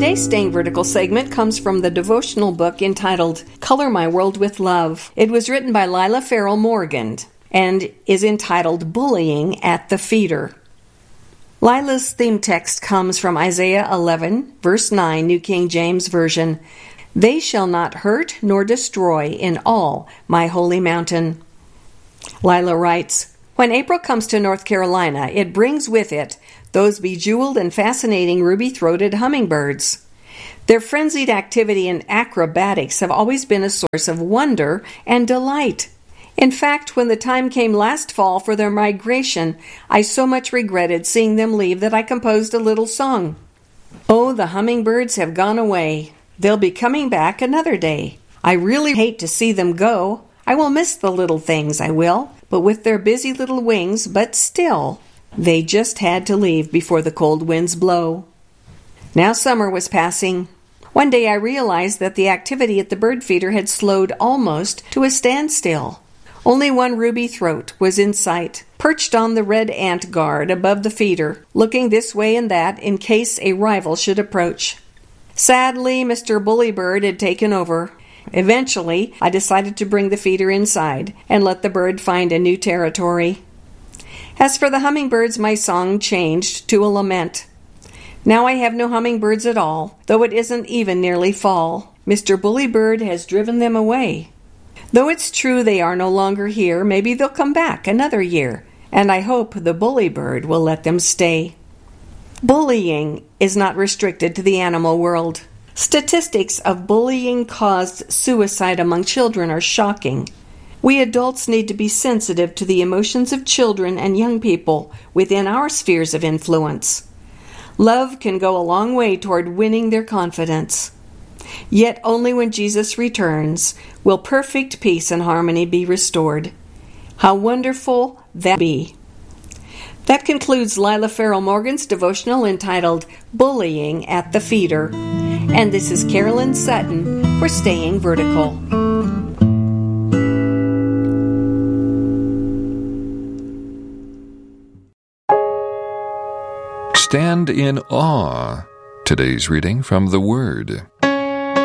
Today's Staying Vertical segment comes from the devotional book entitled Color My World with Love. It was written by Lila Farrell Morgan and is entitled Bullying at the Feeder. Lila's theme text comes from Isaiah 11, verse 9, New King James Version. They shall not hurt nor destroy in all my holy mountain. Lila writes, when April comes to North Carolina, it brings with it those bejeweled and fascinating ruby-throated hummingbirds. Their frenzied activity and acrobatics have always been a source of wonder and delight. In fact, when the time came last fall for their migration, I so much regretted seeing them leave that I composed a little song. Oh, the hummingbirds have gone away. They'll be coming back another day. I really hate to see them go. I will miss the little things, I will, but with their busy little wings, but still, they just had to leave before the cold winds blow. Now summer was passing. One day I realized that the activity at the bird feeder had slowed almost to a standstill. Only one ruby throat was in sight, perched on the red ant guard above the feeder, looking this way and that in case a rival should approach. Sadly, Mr. Bullybird had taken over. Eventually, I decided to bring the feeder inside and let the bird find a new territory. As for the hummingbirds, my song changed to a lament. Now I have no hummingbirds at all, though it isn't even nearly fall. Mr. Bullybird has driven them away. Though it's true they are no longer here, maybe they'll come back another year, and I hope the Bullybird will let them stay. Bullying is not restricted to the animal world. Statistics of bullying-caused suicide among children are shocking. We adults need to be sensitive to the emotions of children and young people within our spheres of influence. Love can go a long way toward winning their confidence. Yet only when Jesus returns will perfect peace and harmony be restored. How wonderful that be. That concludes Lila Farrell Morgan's devotional entitled Bullying at the Feeder. And this is Carolyn Sutton for Staying Vertical. Stand in awe. Today's reading from the Word.